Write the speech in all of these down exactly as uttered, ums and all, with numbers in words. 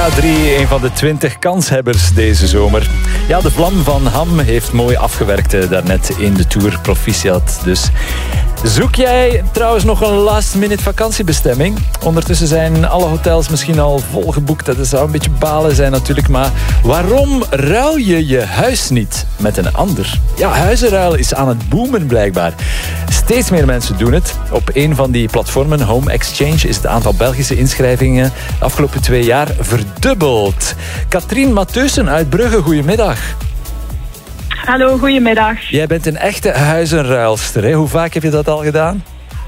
drie, een van de twintig kanshebbers deze zomer. Ja, de vlam van Ham heeft mooi afgewerkt daarnet in de Tour. Proficiat dus. Zoek jij trouwens nog een last-minute vakantiebestemming? Ondertussen zijn alle hotels misschien al volgeboekt. Dat zou een beetje balen zijn natuurlijk. Maar waarom ruil je je huis niet met een ander? Ja, huizenruil is aan het boomen blijkbaar. Steeds meer mensen doen het. Op een van die platformen, Home Exchange, is het aantal Belgische inschrijvingen de afgelopen twee jaar verdubbeld. Katrien Matheusen uit Brugge, goedemiddag. Hallo, goedemiddag. Jij bent een echte huizenruilster, hè? Hoe vaak heb je dat al gedaan?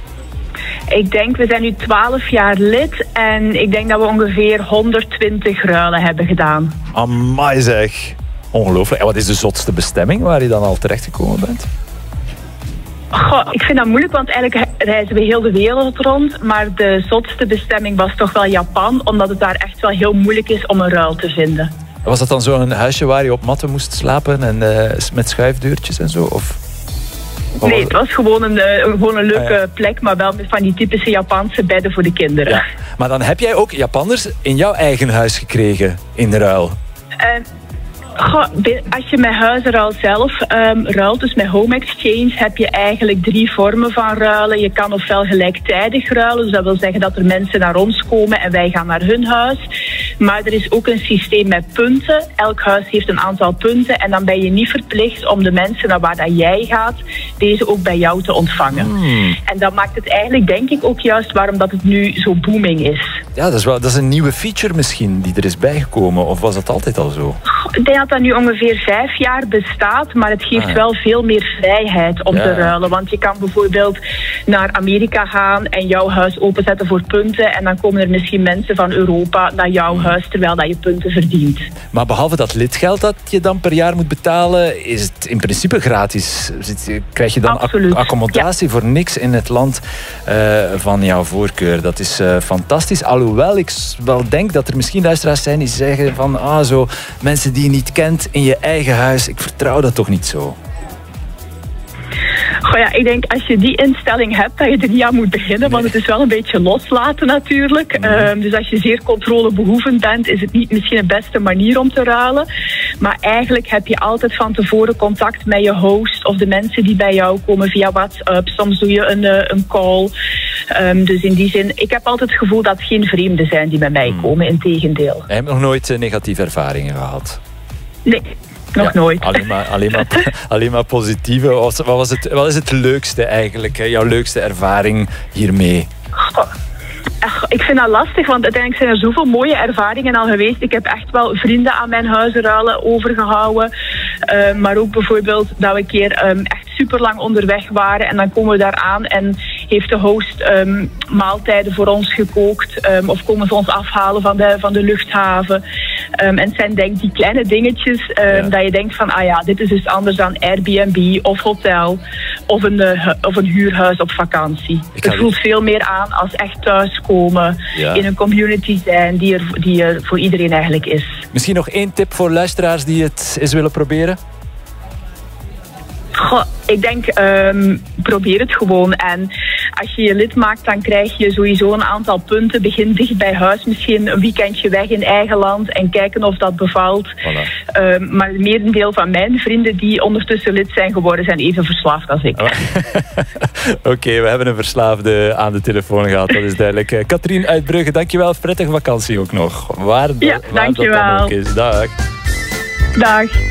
Ik denk, we zijn nu twaalf jaar lid en ik denk dat we ongeveer honderdtwintig ruilen hebben gedaan. Amai zeg. Ongelooflijk. En wat is de zotste bestemming waar je dan al terechtgekomen bent? Goh, ik vind dat moeilijk, want eigenlijk reizen we heel de wereld rond. Maar de zotste bestemming was toch wel Japan, omdat het daar echt wel heel moeilijk is om een ruil te vinden. Was dat dan zo'n huisje waar je op matten moest slapen en uh, met schuifdeurtjes en zo? Of, of nee, het was gewoon een, uh, gewoon een leuke ah, ja. plek, maar wel met van die typische Japanse bedden voor de kinderen. Ja. Maar dan heb jij ook Japanners in jouw eigen huis gekregen in de ruil? Uh, Goh, als je met huizenruil zelf um, ruilt, dus met Home Exchange, heb je eigenlijk drie vormen van ruilen. Je kan ofwel gelijktijdig ruilen, dus dat wil zeggen dat er mensen naar ons komen en wij gaan naar hun huis. Maar er is ook een systeem met punten. Elk huis heeft een aantal punten en dan ben je niet verplicht om de mensen naar waar dat jij gaat, deze ook bij jou te ontvangen. Hmm. En dat maakt het eigenlijk, denk ik, ook juist waarom dat het nu zo booming is. Ja, dat is, wel, dat is een nieuwe feature misschien die er is bijgekomen, of was dat altijd al zo? Ik denk dat dat nu ongeveer vijf jaar bestaat, maar het geeft ah, ja. wel veel meer vrijheid om ja. te ruilen. Want je kan bijvoorbeeld naar Amerika gaan en jouw huis openzetten voor punten en dan komen er misschien mensen van Europa naar jouw huis terwijl dat je punten verdient. Maar behalve dat lidgeld dat je dan per jaar moet betalen, is het in principe gratis. Krijg je dan ac- accommodatie ja. voor niks in het land uh, van jouw voorkeur. Dat is uh, fantastisch. Alhoewel ik wel denk dat er misschien luisteraars zijn die zeggen van ah, zo mensen die je niet kent in je eigen huis. Ik vertrouw dat toch niet zo. Goh ja, ik denk als je die instelling hebt, dat je er niet aan moet beginnen, nee. want het is wel een beetje loslaten natuurlijk. Mm. Um, dus als je zeer controlebehoevend bent, is het niet misschien de beste manier om te ruilen. Maar eigenlijk heb je altijd van tevoren contact met je host of de mensen die bij jou komen via WhatsApp. Soms doe je een, uh, een call. Um, dus in die zin, ik heb altijd het gevoel dat het geen vreemden zijn die bij mij komen, mm. integendeel. Je hebt nog nooit uh, negatieve ervaringen gehad? Nee. Nog ja, nooit. Alleen maar, alleen maar, alleen maar positieve. Wat, was het, wat is het leukste eigenlijk? Hè? Jouw leukste ervaring hiermee? Goh. Ach, ik vind dat lastig, want uiteindelijk zijn er zoveel mooie ervaringen al geweest. Ik heb echt wel vrienden aan mijn huizenruilen overgehouden. Uh, maar ook bijvoorbeeld dat we een keer um, echt super lang onderweg waren. En dan komen we daar aan en heeft de host um, maaltijden voor ons gekookt. Um, of komen ze ons afhalen van de, van de luchthaven. Um, en het zijn denk ik die kleine dingetjes um, ja. dat je denkt van, ah ja, dit is dus anders dan Airbnb of hotel of een, uh, of een huurhuis op vakantie. Het voelt veel meer aan als echt thuiskomen, ja. in een community zijn die er, die er voor iedereen eigenlijk is. Misschien nog één tip voor luisteraars die het eens willen proberen? Goh, ik denk, um, probeer het gewoon. En als je je lid maakt, dan krijg je sowieso een aantal punten. Begin dicht bij huis, misschien een weekendje weg in eigen land en kijken of dat bevalt. Voilà. Um, maar het merendeel van mijn vrienden die ondertussen lid zijn geworden, zijn even verslaafd als ik. Oké, okay, we hebben een verslaafde aan de telefoon gehad, dat is duidelijk. Uh, Katrien uit Brugge, dankjewel. Prettige vakantie ook nog. Waar, ja, waar dankjewel. dat dan ook is. Dag. Dag.